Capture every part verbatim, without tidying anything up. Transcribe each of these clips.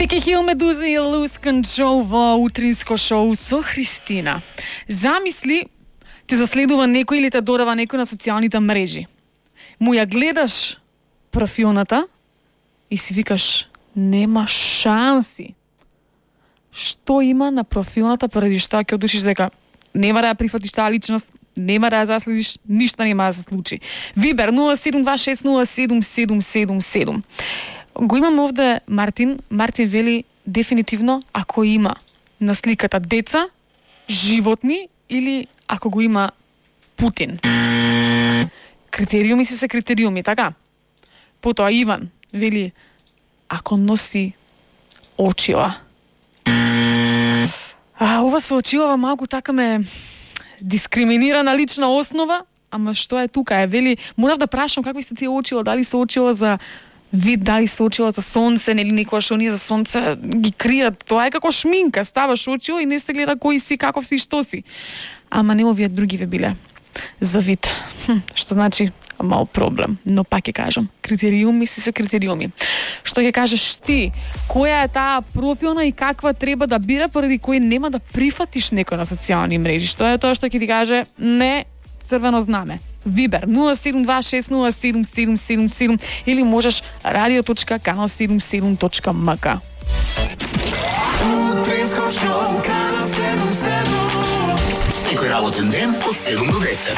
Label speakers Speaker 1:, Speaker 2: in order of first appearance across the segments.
Speaker 1: Becky Hill, Meduza и Lose Control во утринско шоу со Христина. Замисли, те заследува некој или те додава некој на социјалните мрежи. Му ја гледаш профилната и си викаш, нема шанси. Што има на профилната поради што ќе одушиш дека нема да ја прифатиш таа личност, нема да ја заследиш, ништо нема да се случи. Вибер нула седум два шест нула седум седум седум седум. Го имам овде Мартин. Мартин вели дефинитивно ако има на сликата деца, животни или ако го има Путин. Критериуми си се критериуми, така? Потоа Иван вели ако носи очила. А, ова со очилава малку така ме дискриминира на лична основа, ама што е тука? Е, вели, морав да прашам какви се тие очила, дали се очила за вид, дали се очила за сонце, нели некоја што оние за сонце ги кријат. Тоа е како шминка, ставаш очило и не се гледа кој си, каков си, што си. Ама не овие други ве биле за вид. Хм, што значи мал проблем, но пак ќе кажам, критериуми си се критериуми. Што ќе кажеш ти, која е таа профилна и каква треба да бира поради кој нема да прифатиш некој на социјални мрежи? Што е тоа што ќе ти каже не, црвено знаме? Вибер нула седум два шест нула седум седум седум седум или можеш радио точка канал седумдесет и седум точка ем ка.
Speaker 2: Утринско шоу Канал седумдесет и седум.
Speaker 3: Секој работен ден од седум до десет.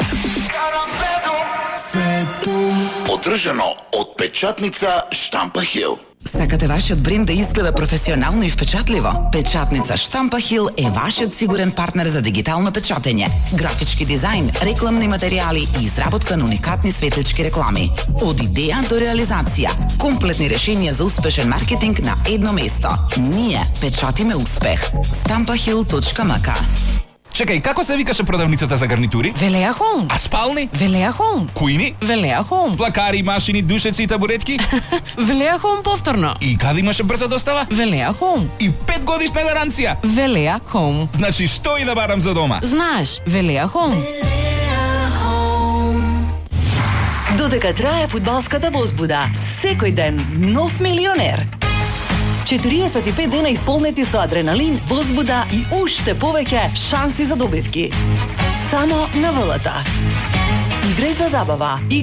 Speaker 3: Поддржано од печатница Штампа Хил.
Speaker 4: Сакате вашиот бренд да изгледа професионално и впечатливо? Печатница Штампа Хил е вашиот сигурен партнер за дигитално печатење, графички дизајн, рекламни материјали и изработка на уникатни светлички реклами. Од идеја до реализација, комплетни решенија за успешен маркетинг на едно место. Ние печатиме успех. штампа хил точка ем ка.
Speaker 5: Чекај, како се викаше продавницата за гарнитури?
Speaker 1: Велеа Холм.
Speaker 5: А спални?
Speaker 1: Велеа Холм.
Speaker 5: Кујни?
Speaker 1: Велеа Холм.
Speaker 5: Плакари, машини, душеци и табуретки?
Speaker 1: Велеа Холм повторно.
Speaker 5: И каде имаше брза достава?
Speaker 1: Велеа Холм.
Speaker 5: И пет годишна гаранција?
Speaker 1: Велеа Холм.
Speaker 5: Значи, што и да барам за дома?
Speaker 1: Знаеш, Велеа Холм.
Speaker 6: Додека трае фудбалската возбуда, секој ден нов милионер. четириесет и пет дена исполнети со адреналин, возбуда и уште повеќе шанси за добивки. Само на ВЛТ. Играј за забава.